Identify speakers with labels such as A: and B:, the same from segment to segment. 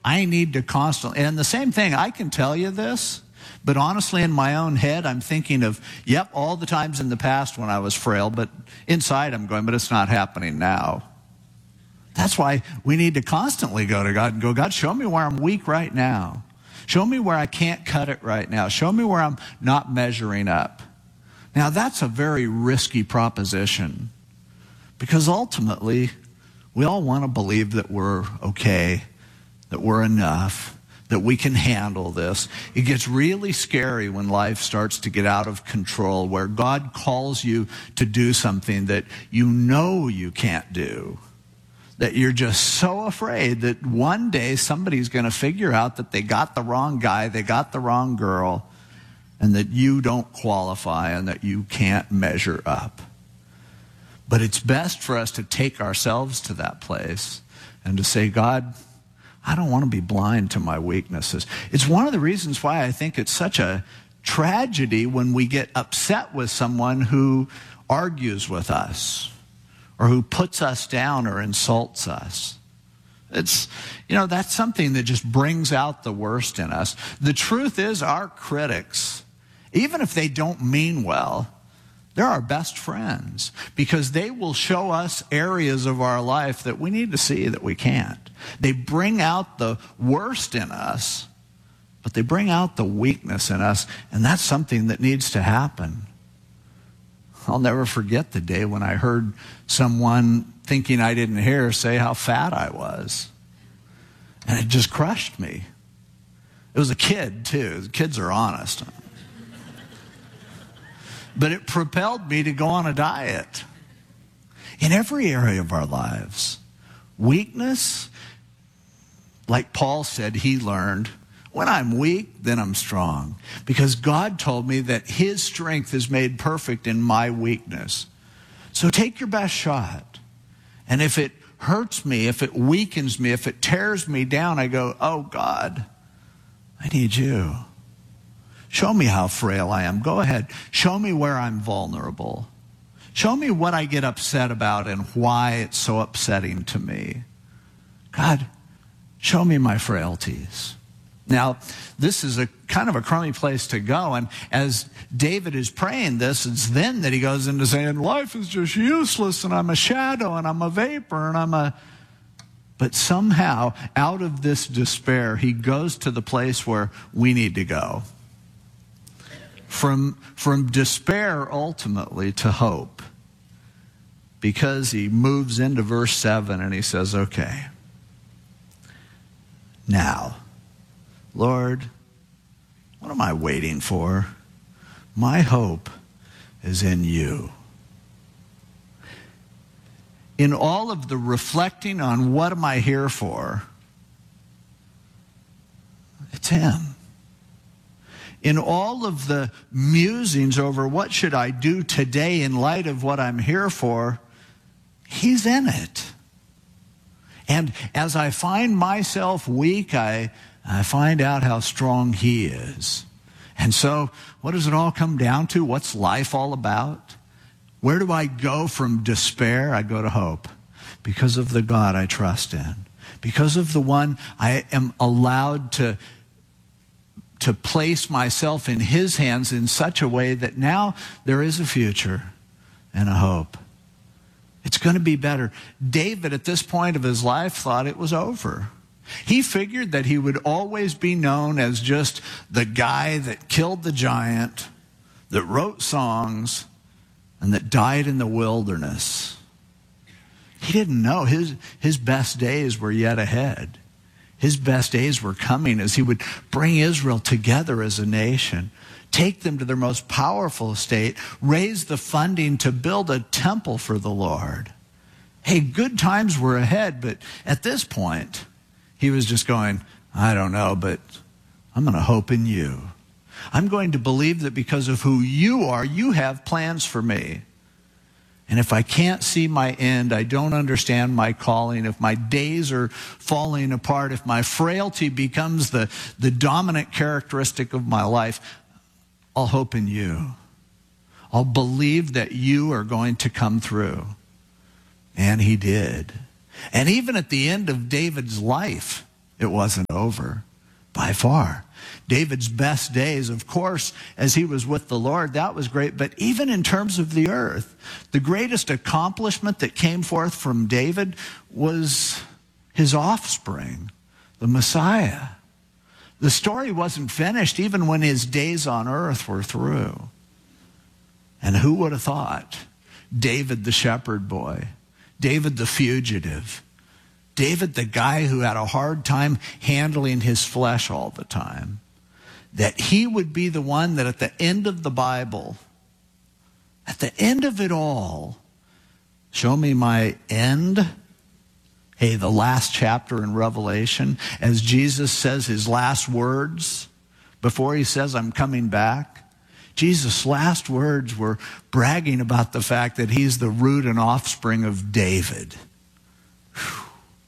A: I need to constantly, and the same thing, I can tell you this, but honestly in my own head, I'm thinking of, yep, all the times in the past when I was frail, but inside I'm going, but it's not happening now. That's why we need to constantly go to God and go, God, show me where I'm weak right now. Show me where I can't cut it right now. Show me where I'm not measuring up. Now, that's a very risky proposition because ultimately, we all want to believe that we're okay, that we're enough, that we can handle this. It gets really scary when life starts to get out of control, where God calls you to do something that you know you can't do, that you're just so afraid that one day somebody's going to figure out that they got the wrong guy, they got the wrong girl, and that you don't qualify and that you can't measure up. But it's best for us to take ourselves to that place and to say, God, I don't want to be blind to my weaknesses. It's one of the reasons why I think it's such a tragedy when we get upset with someone who argues with us or who puts us down or insults us. It's, that's something that just brings out the worst in us. The truth is, our critics, even if they don't mean well, they're our best friends because they will show us areas of our life that we need to see that we can't. They bring out the worst in us, but they bring out the weakness in us, and that's something that needs to happen. I'll never forget the day when I heard someone thinking I didn't hear say how fat I was. And it just crushed me. It was a kid, too. The kids are honest. But it propelled me to go on a diet. In every area of our lives, weakness, like Paul said he learned, when I'm weak, then I'm strong. Because God told me that his strength is made perfect in my weakness. So take your best shot. And if it hurts me, if it weakens me, if it tears me down, I go, oh God, I need you. Show me how frail I am. Go ahead. Show me where I'm vulnerable. Show me what I get upset about and why it's so upsetting to me. God, show me my frailties. Now, this is a kind of a crummy place to go. And as David is praying this, it's then that he goes into saying, life is just useless, and I'm a shadow, and I'm a vapor, and But somehow, out of this despair, he goes to the place where we need to go. From despair, ultimately, to hope. Because he moves into verse 7, and he says, okay, now, Lord, what am I waiting for? My hope is in you. In all of the reflecting on what am I here for, it's him. In all of the musings over what should I do today in light of what I'm here for, he's in it. And as I find myself weak, I find out how strong he is. And so, what does it all come down to? What's life all about? Where do I go from despair? I go to hope. Because of the God I trust in. Because of the one I am allowed to place myself in his hands in such a way that now there is a future and a hope. It's going to be better. David, at this point of his life, thought it was over. He figured that he would always be known as just the guy that killed the giant, that wrote songs, and that died in the wilderness. He didn't know his best days were yet ahead. His best days were coming as he would bring Israel together as a nation, take them to their most powerful state, raise the funding to build a temple for the Lord. Hey, good times were ahead, but at this point, he was just going, I don't know, but I'm going to hope in you. I'm going to believe that because of who you are, you have plans for me. And if I can't see my end, I don't understand my calling, if my days are falling apart, if my frailty becomes the dominant characteristic of my life, I'll hope in you. I'll believe that you are going to come through. And he did. And even at the end of David's life, It wasn't over by far. David's best days, of course, as he was with the Lord, that was great. But even in terms of the earth, the greatest accomplishment that came forth from David was his offspring, the Messiah. The story wasn't finished even when his days on earth were through. And who would have thought? David the shepherd boy, David the fugitive, David the guy who had a hard time handling his flesh all the time, that he would be the one that at the end of the Bible, at the end of it all, show me my end. Hey, the last chapter in Revelation, as Jesus says his last words before he says, I'm coming back. Jesus' last words were bragging about the fact that he's the root and offspring of David. Whew.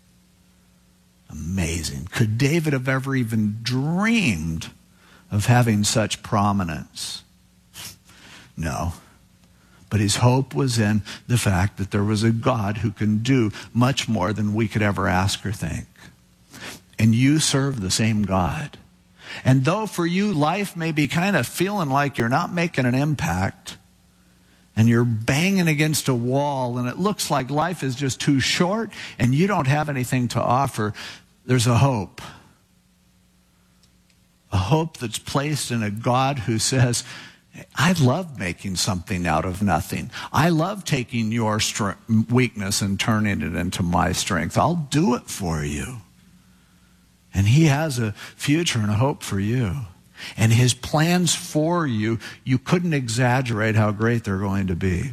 A: Amazing. Could David have ever even dreamed of having such prominence? No. But his hope was in the fact that there was a God who can do much more than we could ever ask or think. And you serve the same God. And though for you life may be kind of feeling like you're not making an impact, and you're banging against a wall, and it looks like life is just too short, and you don't have anything to offer, there's a hope. A hope that's placed in a God who says, I love making something out of nothing. I love taking your weakness and turning it into my strength. I'll do it for you. And he has a future and a hope for you. And his plans for you, you couldn't exaggerate how great they're going to be.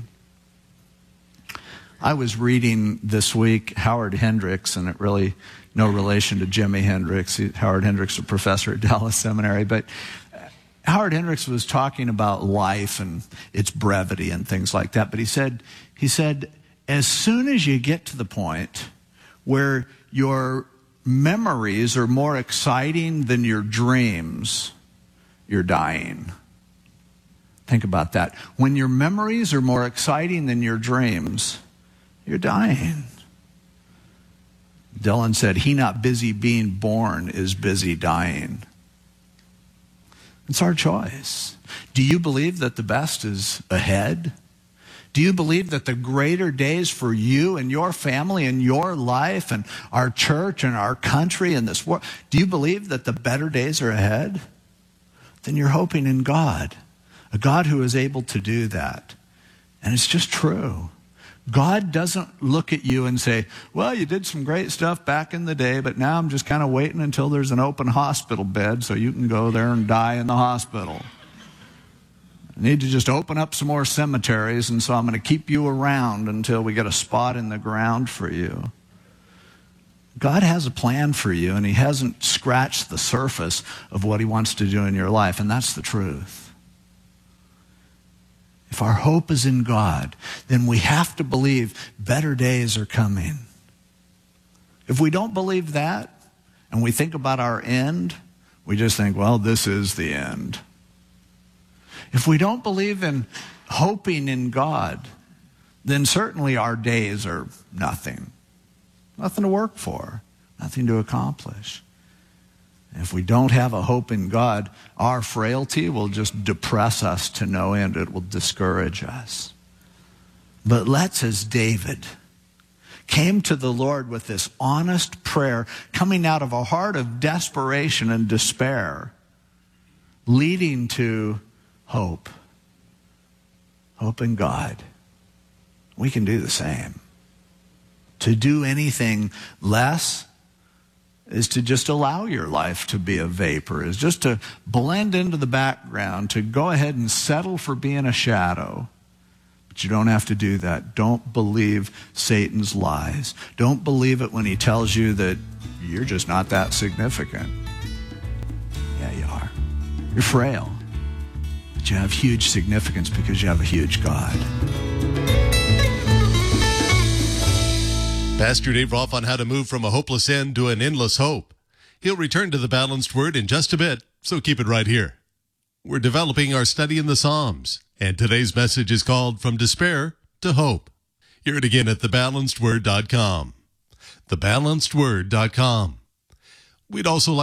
A: I was reading this week Howard Hendricks, and it really no relation to Jimi Hendrix. Howard Hendricks, a professor at Dallas Seminary. But Howard Hendricks was talking about life and its brevity and things like that. But he said, as soon as you get to the point where your memories are more exciting than your dreams, you're dying. Think about that. When your memories are more exciting than your dreams, you're dying. Dylan said, he not busy being born is busy dying. It's our choice. Do you believe that the best is ahead? Do you believe that the greater days for you and your family and your life and our church and our country and this world, do you believe that the better days are ahead? Then you're hoping in God, a God who is able to do that. And it's just true. God doesn't look at you and say, well, you did some great stuff back in the day, but now I'm just kind of waiting until there's an open hospital bed so you can go there and die in the hospital. I need to just open up some more cemeteries, and so I'm going to keep you around until we get a spot in the ground for you. God has a plan for you, and he hasn't scratched the surface of what he wants to do in your life, and that's the truth. If our hope is in God, then we have to believe better days are coming. If we don't believe that, and we think about our end, we just think, well, this is the end. If we don't believe in hoping in God, then certainly our days are nothing. Nothing to work for, nothing to accomplish. If we don't have a hope in God, our frailty will just depress us to no end. It will discourage us. But let's, as David came to the Lord with this honest prayer, coming out of a heart of desperation and despair, leading to hope. Hope in God. We can do the same. To do anything less is to just allow your life to be a vapor, is just to blend into the background, to go ahead and settle for being a shadow. But you don't have to do that. Don't believe Satan's lies. Don't believe it when he tells you that you're just not that significant. Yeah, you are. You're frail. But you have huge significance because you have a huge God.
B: Pastor Dave Rolfe on how to move from a hopeless end to an endless hope. He'll return to the Balanced Word in just a bit, so keep it right here. We're developing our study in the Psalms, and today's message is called From Despair to Hope. Hear it again at thebalancedword.com. Thebalancedword.com. We'd also like